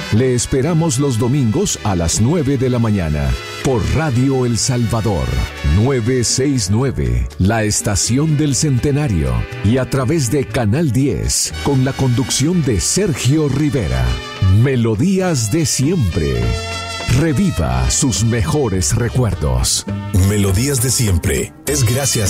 Le esperamos los domingos a las 9 de la mañana por Radio El Salvador 969, la estación del Centenario, y a través de Canal 10 con la conducción de Sergio Rivera. Melodías de siempre. Reviva sus mejores recuerdos. Melodías de siempre es gracias